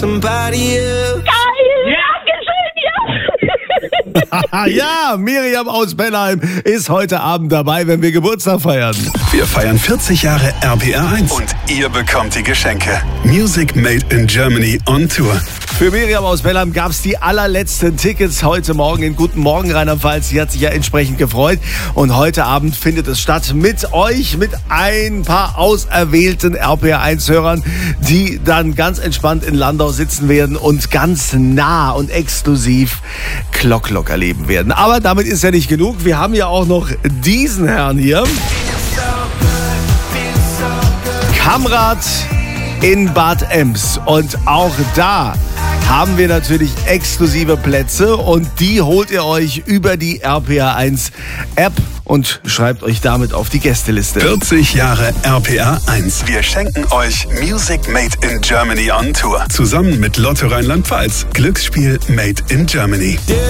Ja, Miriam aus Bellheim ist heute Abend dabei, wenn wir Geburtstag feiern. Wir feiern 40 Jahre RPR1 und ihr bekommt die Geschenke. Music Made in Germany on Tour. Für Miriam aus Bellheim gab es die allerletzten Tickets heute Morgen in Guten Morgen Rheinland-Pfalz. Sie hat sich ja entsprechend gefreut. Und heute Abend findet es statt mit euch, mit ein paar auserwählten RPR1-Hörern, die dann ganz entspannt in Landau sitzen werden und ganz nah und exklusiv Klock erleben werden. Aber damit ist ja nicht genug. Wir haben ja auch noch diesen Herrn hier. Kamrat in Bad Ems. Und auch da haben wir natürlich exklusive Plätze und die holt ihr euch über die RPR1 App und schreibt euch damit auf die Gästeliste. 40 Jahre RPR1. Wir schenken euch Music Made in Germany on Tour. Zusammen mit Lotto Rheinland-Pfalz. Glücksspiel Made in Germany.